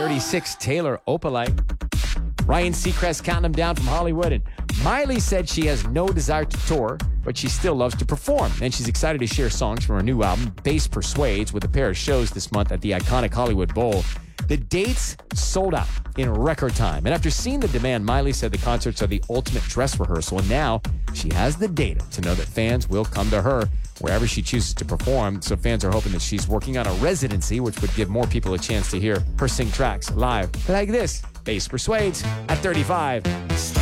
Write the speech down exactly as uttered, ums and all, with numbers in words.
thirty-six, Taylor Opalite. Ryan Seacrest counting them down from Hollywood. And Miley said she has no desire to tour, but she still loves to perform. And she's excited to share songs from her new album, Bass Persuades, with a pair of shows this month at the iconic Hollywood Bowl. The dates sold out in record time. And after seeing the demand, Miley said the concerts are the ultimate dress rehearsal. And now she has the data to know that fans will come to her wherever she chooses to perform. So fans are hoping that she's working on a residency, which would give more people a chance to hear her sing tracks live like this. Bass Persuades at thirty-five.